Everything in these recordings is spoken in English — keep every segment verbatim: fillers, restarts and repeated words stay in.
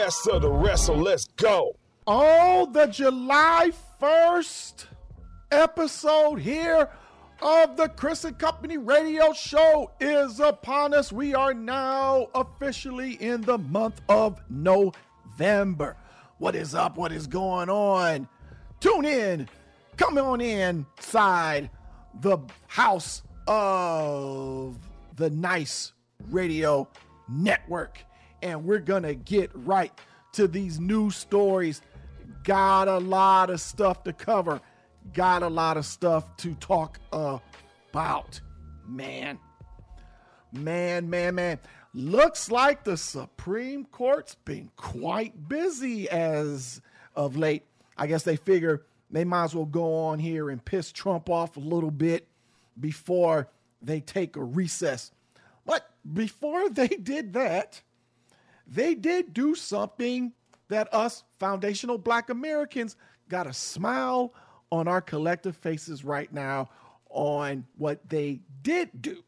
Rest of the rest, so let's go. Oh, the July first episode here of the Chris and Company Radio Show is upon us. We are now officially in the month of November. What is up? What is going on? Tune in. Come on inside the house of the Nice Radio Network. And we're going to get right to these news stories. Got a lot of stuff to cover. Got a lot of stuff to talk about. Man, man, man, man. Looks like the Supreme Court's been quite busy as of late. I guess they figure they might as well go on here and piss Trump off a little bit before they take a recess. But before they did that, they did do something that us foundational Black Americans got a smile on our collective faces right now on what they did do.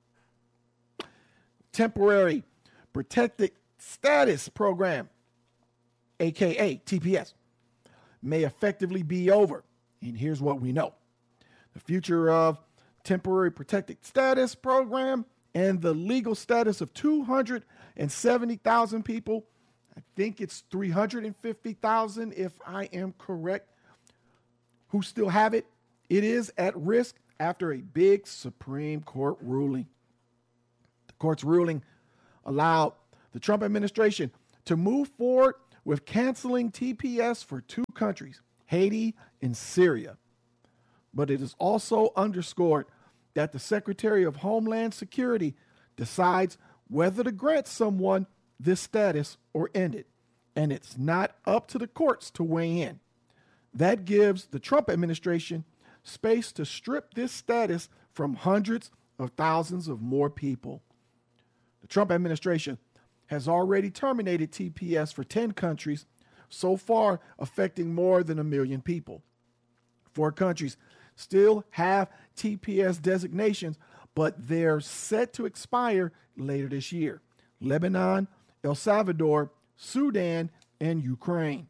Temporary Protected Status Program, aka T P S, may effectively be over. And here's what we know. The future of Temporary Protected Status Program and the legal status of two hundred seventy thousand people, I think it's three hundred fifty thousand if I am correct, who still have it, it is at risk after a big Supreme Court ruling. The court's ruling allowed the Trump administration to move forward with canceling T P S for two countries, Haiti and Syria. But it is also underscored that the Secretary of Homeland Security decides whether to grant someone this status or end it. And it's not up to the courts to weigh in. That gives the Trump administration space to strip this status from hundreds of thousands of more people. The Trump administration has already terminated T P S for ten countries, so far affecting more than a million people. Four countries still have T P S designations, but they're set to expire later this year. Lebanon, El Salvador, Sudan, and Ukraine.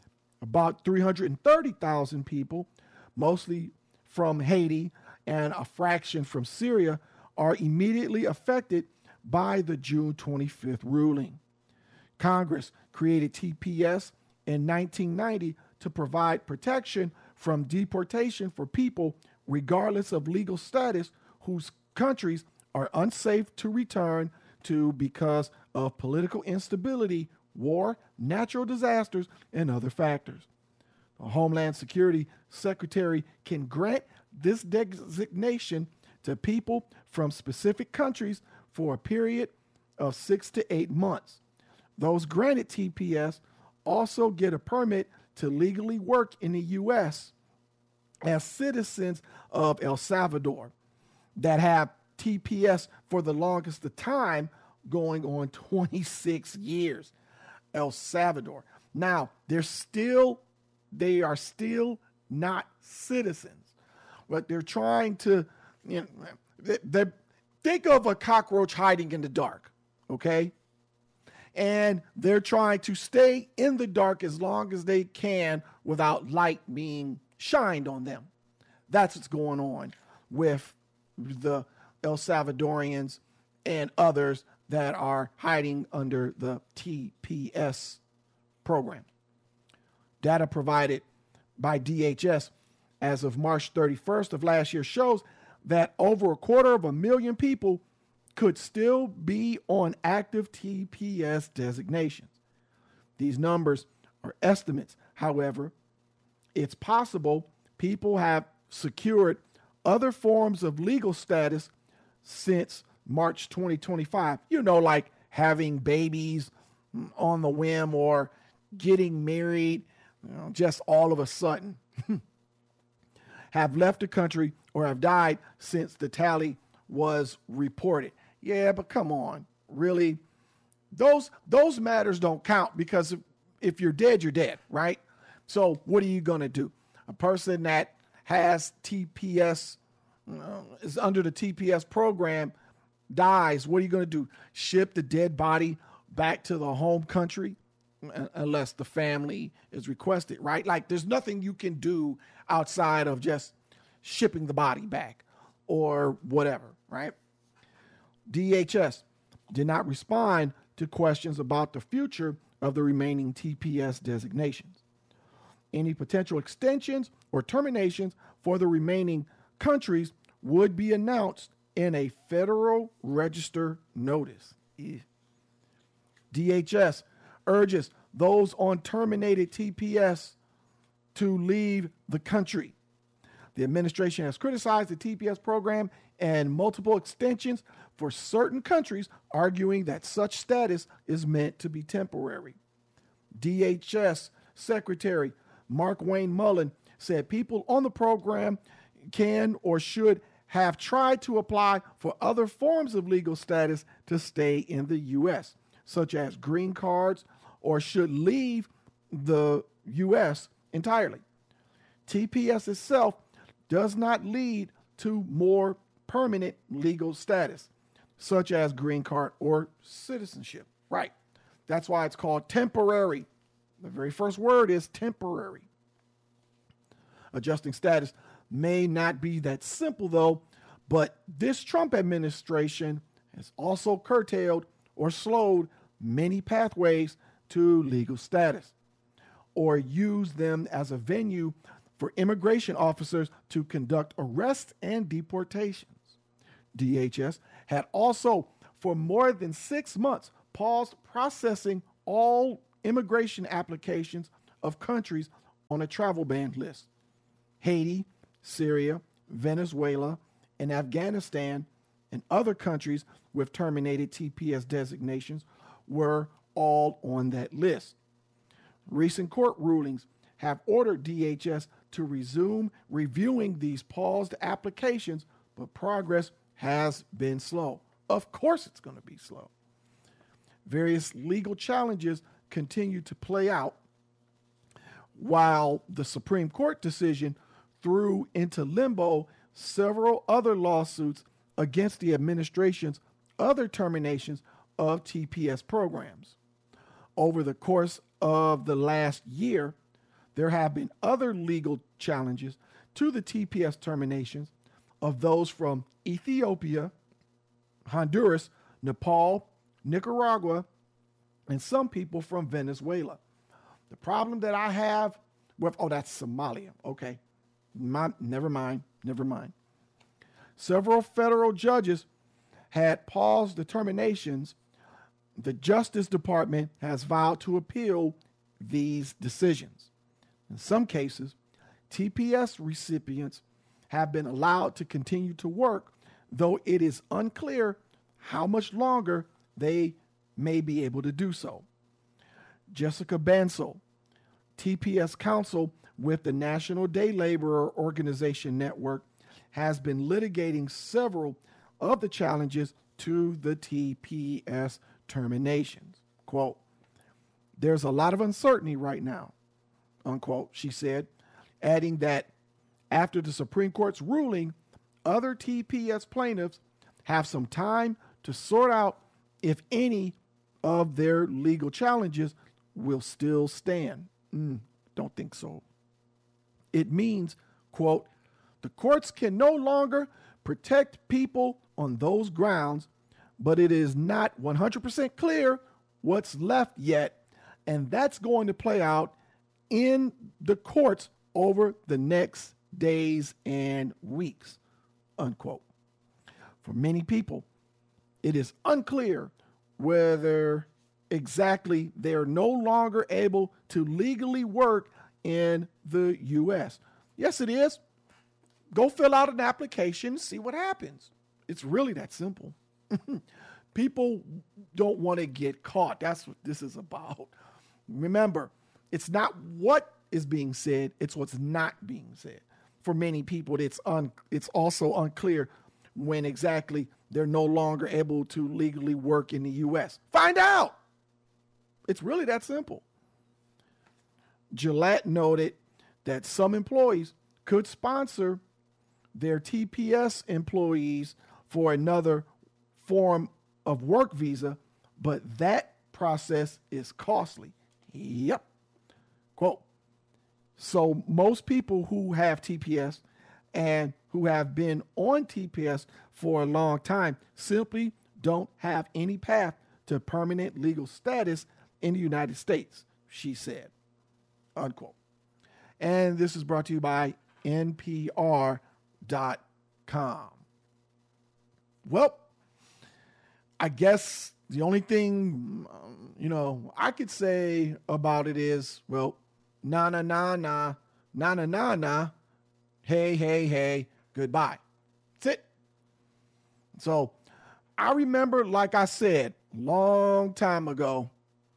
About three hundred thirty thousand people, mostly from Haiti and a fraction from Syria, are immediately affected by the June twenty-fifth ruling. Congress created T P S in nineteen ninety to provide protection from deportation for people, regardless of legal status, whose countries are unsafe to return to because of political instability, war, natural disasters, and other factors. The Homeland Security Secretary can grant this designation to people from specific countries for a period of six to eight months. Those granted T P S also get a permit to legally work in the U S as citizens of El Salvador that have T P S for the longest of time, going on twenty-six years. El Salvador. Now, they're still, they are still not citizens, but they're trying to, you know, they, they think of a cockroach hiding in the dark, okay? And they're trying to stay in the dark as long as they can without light being shined on them. That's what's going on with the El Salvadorians and others that are hiding under the T P S program. Data provided by D H S as of March thirty-first of last year shows that over a quarter of a million people could still be on active T P S designations. These numbers are estimates. However, it's possible people have secured other forms of legal status since March twenty twenty-five, you know, like having babies on the whim or getting married, you know, just all of a sudden, have left the country or have died since the tally was reported. Yeah, but come on, really? Those those matters don't count because if, if you're dead, you're dead, right? So what are you going to do? A person that has T P S, uh, is under the T P S program, dies, what are you going to do? Ship the dead body back to the home country? unless the family is requested, right? Like there's nothing you can do outside of just shipping the body back or whatever, right? D H S did not respond to questions about the future of the remaining T P S designations. Any potential extensions or terminations for the remaining countries would be announced in a Federal Register notice. Yeah. D H S urges those on terminated T P S to leave the country. The administration has criticized the T P S program and multiple extensions for certain countries, arguing that such status is meant to be temporary. D H S Secretary Mark Wayne Mullen said people on the program can or should have tried to apply for other forms of legal status to stay in the U S, such as green cards, or should leave the U S entirely. T P S itself does not lead to more permanent legal status, such as green card or citizenship. Right. That's why it's called temporary. The very first word is temporary. Adjusting status may not be that simple, though, but this Trump administration has also curtailed or slowed many pathways to legal status, or used them as a venue for immigration officers to conduct arrests and deportations. D H S had also, for more than six months, paused processing all immigration applications of countries on a travel ban list. Haiti, Syria, Venezuela, and Afghanistan, and other countries with terminated T P S designations were all on that list. Recent court rulings have ordered D H S to resume reviewing these paused applications, but progress has been slow. Of course it's going to be slow. Various legal challenges continue to play out, while the Supreme Court decision threw into limbo several other lawsuits against the administration's other terminations of T P S programs. Over the course of the last year, there have been other legal challenges to the T P S terminations of those from Ethiopia, Honduras, Nepal, Nicaragua, and some people from Venezuela. The problem that I have with, oh, that's Somalia. Okay. My, never mind. Never mind. Several federal judges had paused the terminations. The Justice Department has vowed to appeal these decisions. In some cases, T P S recipients have been allowed to continue to work, though it is unclear how much longer they may be able to do so. Jessica Bansal, T P S counsel with the National Day Laborer Organization Network, has been litigating several of the challenges to the T P S terminations. Quote, "There's a lot of uncertainty right now," unquote, she said, adding that after the Supreme Court's ruling, other T P S plaintiffs have some time to sort out if any of their legal challenges will still stand. Mm, don't think so. It means, quote, "The courts can no longer protect people on those grounds, but it is not one hundred percent clear what's left yet, and that's going to play out in the courts over the next days and weeks," unquote. For many people, it is unclear whether exactly they are no longer able to legally work in the U S. Yes, it is. Go fill out an application, see what happens. It's really that simple. People don't want to get caught. That's what this is about. Remember, it's not what is being said, it's what's not being said. For many people, it's un, it's also unclear when exactly they're no longer able to legally work in the U S. Find out. It's really that simple. Gillette noted that some employees could sponsor their T P S employees for another form of work visa, but that process is costly. Yep. Quote, so most people who have T P S and who have been on T P S for a long time simply don't have any path to permanent legal status in the United States, she said, unquote. And this is brought to you by N P R dot com. Well, I guess the only thing, um, you know, I could say about it is, well, na na na na, na na na na, hey, hey, hey, goodbye. That's it. So I remember, like I said, long time ago,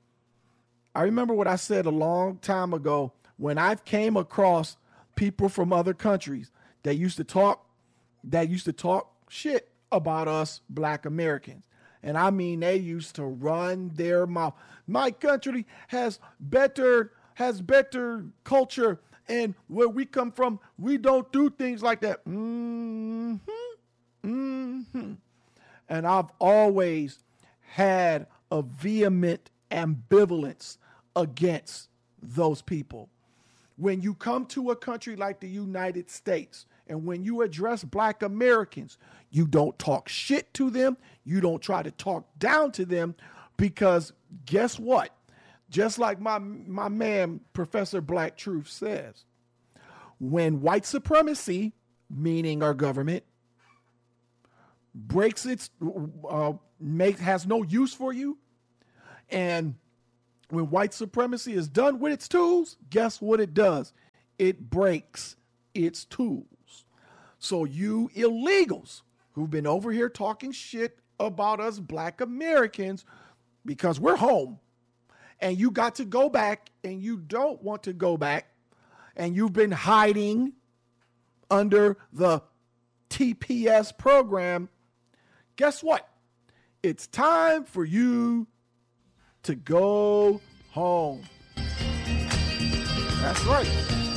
I remember what I said a long time ago when I came across people from other countries that used to talk, that used to talk shit about us Black Americans. And I mean, they used to run their mouth. My country has better, has better culture. And where we come from, we don't do things like that. Mm-hmm. Mm-hmm. And I've always had a vehement ambivalence against those people. When you come to a country like the United States, and when you address Black Americans, you don't talk shit to them. You don't try to talk down to them, because guess what? Just like my, my man, Professor Black Truth says, when white supremacy, meaning our government, breaks its, uh, make, has no use for you, and when white supremacy is done with its tools, guess what it does? It breaks its tools. So you illegals who've been over here talking shit about us Black Americans, because we're home, and you got to go back and you don't want to go back, and you've been hiding under the T P S program, guess what? It's time for you to go home. That's right.